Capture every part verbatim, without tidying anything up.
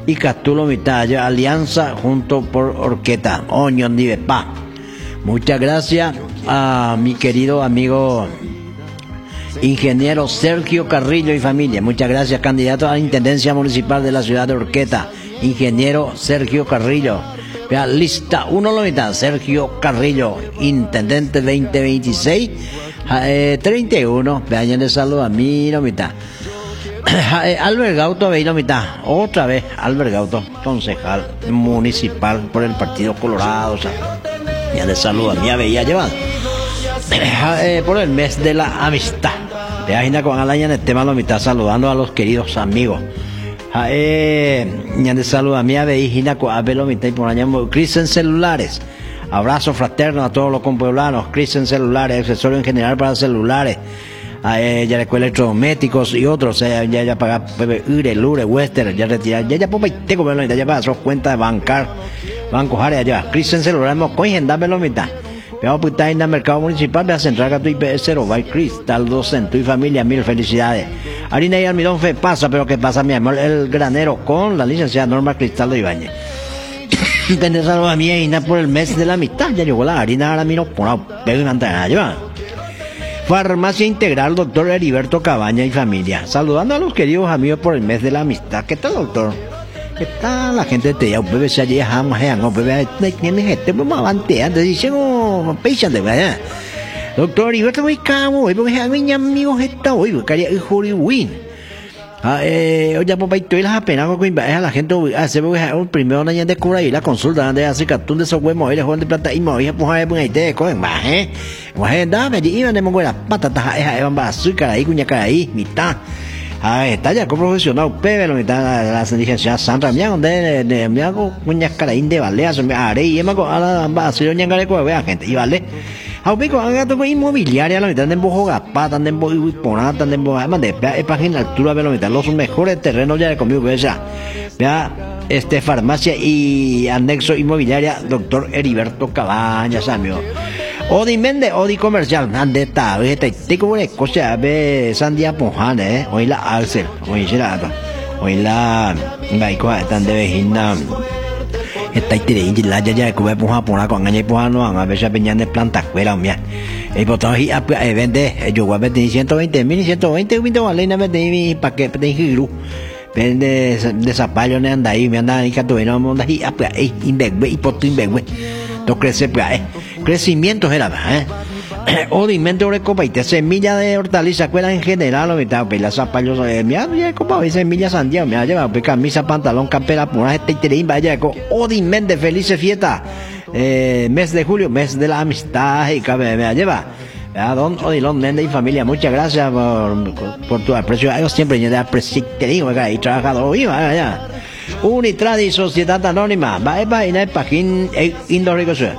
y Catulo mitad, Alianza junto por Orqueta, Oñón Divepa. Muchas gracias a mi querido amigo ingeniero Sergio Carrillo y familia. Muchas gracias, candidato a la Intendencia Municipal de la ciudad de Orqueta, ingeniero Sergio Carrillo. Vea, lista uno, la mitad, Sergio Carrillo, intendente veinte veintiséis, eh, treinta y uno. Vean, le saludo a mí, la mitad. Albert Gauto, veis la mitad, otra vez Albert Gauto, concejal municipal por el Partido Colorado. O sea, ya le saludo a mí, veía llevado eh, por el mes de la amistad. Vean, con Alaña en el tema la mitad, saludando a los queridos amigos. Eh, ya le saludo a mí, veía con Abel la mitad y por allá Cristian Celulares. Abrazo fraterno a todos los compueblanos. Cristian Celulares, accesorio en general para celulares. A ella le electrodomésticos y otros, eh, ya ya paga Ure, Lure, Western, ya retirar, ya ya popa y te como lo ya para su cuenta de bancar, bancos área ya, Cristian celular mo cogen dámelo mitad. Pero pues está en el mercado municipal de central gato I P S cero by Cristal docento y familia, mil felicidades. Harina y almidón fe pasa, pero qué pasa mi amor, el granero con la licenciada Norma Cristal de Ibañez. Tenés algo a mí y por el mes de la mitad, ya llegó la harina, ahora miro por la pega y mantener allá. Farmacia Integral, doctor Heriberto Cabaña y familia. Saludando a los queridos amigos por el mes de la amistad. ¿Qué tal, doctor? ¿Qué tal la gente de allá? Bebé se allá, jamás, jamás, bebé, tiene gente, vamos a avantear, dice, no, peixan de verdad. Doctor Heriberto, voy camo, voy, porque a mis amigos está hoy, porque haría hijo de win. Ah, eh, oye, papá, y tú las apenas con a la gente, hace un primero año de cura y la consulta, de hacer cartón de esos huevos, y de plata, y me voy a poner ahí de cogen más, eh. Pues dame, y iban de mongola, patatas, esa, van a azúcar ahí, cuña ahí, mitad. Ah, está ya como profesional, pebe, lo mitad, la licenciada Sandra, mira, donde, me hago cuña caraín de balea, se me haré, y me hago a la base, yo ñangare con la gente, y vale. Aunque con gato inmobiliaria la mitad de Embojogapá, tan de Embojiponá, tan de Embojogapá, de página altura de la mitad, los mejores terrenos ya de conmigo, vea, vea, este, farmacia y anexo inmobiliaria, doctor Heriberto Cabañas, amigo. Odi Mende, Odi Comercial, ande ta, vete, te como le cosa, ve, Sandia Pojane, eh, hoy la Axel, hoy la, hoy la, gaico, tan de vejina. Está ahí la ya ya que voy a poner por con año por no a veces peñan de planta fuera mía y por todo y vende yo voy a vender ciento veinte mil ciento veinte mil vale na vende mi paquete de giro vende de zapallo ne anda ahí me anda ahí que tú no me anda ahí ahí index y por tu index to crece pues crecimiento era eh o dimento de copa y te semilla de hortaliza cuela en general o mitad pues las zapallos mira ya copa y semilla sandía me lleva pues camisa pantalón campera por una este terín vaya con o dimento felices fiesta eh, mes de julio mes de la amistad y cabe me lleva a don Odilon Méndez y familia muchas gracias por, por tu aprecio yo siempre yo de aprecio te digo acá y trabajador viva allá Unitradi Sociedad Anónima va va en el pajín indoor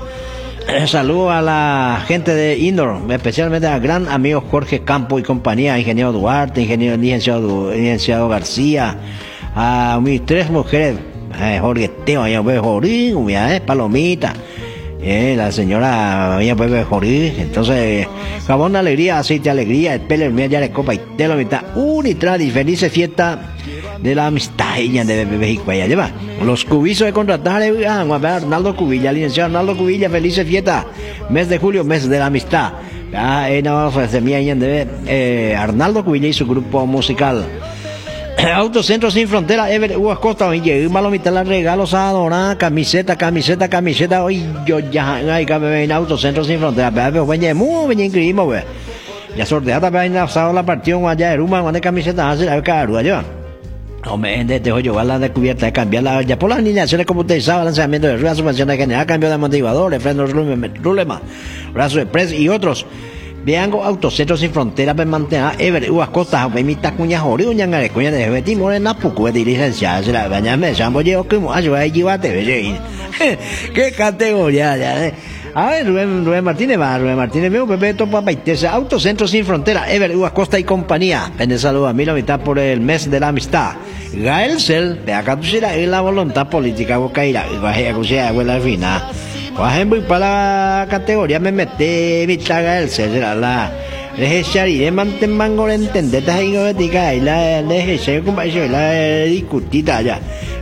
saludo a la gente de Indoor, especialmente al gran amigo Jorge Campo y compañía, ingeniero Duarte, ingeniero licenciado, licenciado García, a mis tres mujeres, eh, Jorge Teo, ya pues Jorín, eh, Palomita, eh, la señora ya pues Jorín, entonces jabón alegría, aceite alegría, el pelo mía ya le copa y te lo mitad, Unitradi, felices fiestas de la amistad ella de México allá lleva los cubizos de contratar a Arnaldo Cubilla, licenciado Arnaldo Cubilla, felices fiestas, mes de julio, mes de la amistad. Ah, eh, no, de eh, Arnaldo Cubilla y su grupo musical. Autocentro Sin Frontera, Ever Uvas Costa, oye, malomita la regalos a donar, camiseta, camiseta, camiseta, hoy yo ya hay que ver en Autocentro Sin Frontera, pero bueno, muy bien increíble, güey. Ya sorteada para ir a la partición allá de Ruma, cuando camiseta hace la caro allá. Hombre, te dejo llevar la descubierta de cambiar la ya por las alineaciones como usted sabe, lanzamiento de ruedas, suspensión de general, cambio de amortiguadores, frenos, rulema, brazo de press y otros. Veango Autocentro Sin Fronteras para mantener Ever Uvas Costas, Memita Cuña Jori, Uñangare, Cuña de Betty Morena, Pucu, de licenciada, se la bañame, Sambo, yo, que mo, ayuda, llévate, ve, qué categoría, ya, eh. A ver, Rubén, Rubén Martínez va, Rubén Martínez, veo Pepe Topa Paitesa, Autocentro Sin Frontera, Ever Uvas Costa y compañía. Pende saludo a mí la mitad por el mes de la amistad. Gael Cel, de acá tú serás la voluntad política, boca irá, y bajé a cuchillar, abuela al final. Bajen voy para la categoría, me metí, mitad Gael Cel, será la. Legecharí de manten mango entender, te digo, y la legecharí, como la discutida allá.